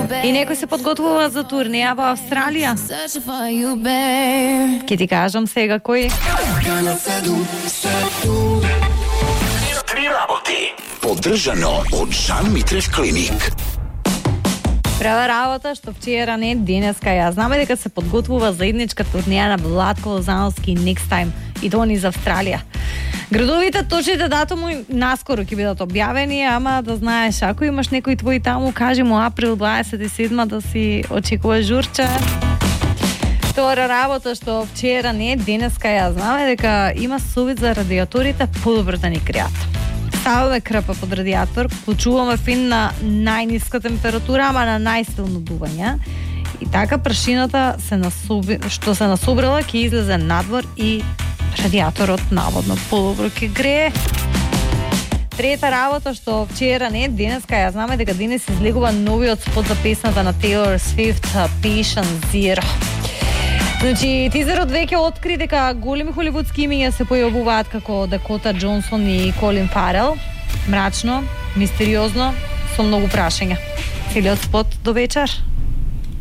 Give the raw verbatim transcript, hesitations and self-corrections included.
И некој се подготвува за турнеја во Австралија. Ке ти кажам сега кој. Три работи. Поддржано од Жан Митрев клиник. Права работа што вчера не денеска ја знаме дека се подготвува заедничка турнеја на Владко Лозановски Next Time и тоа низ Австралија. Градовите, точните датуми наскоро ќе бидат објавени, ама да знаеш, ако имаш некој твој таму, кажи му април дваесет и седма да си очекуваш журче. Втора работа што вчера не денеска ја знаме дека има совет за радиаторите подобро да ни греат. Ставаме крпа под радиатор, вклучуваме фин на најниска температура, ама на најсилно дување. И така прашината се насоби, што се насобрала ќе излезе надвор и радиаторот наводно подобро ќе грее. Трета работа што вчера не денеска ја знаме дека денес излегува новиот спот за песната на Taylor Swift Patient Zero. Значи, тизерот веќе откри дека големи холивудски имиња се појавуваат како Дакота Джонсон и Колин Фарел. Мрачно, мистериозно, со многу прашања. Целиот спот до вечер.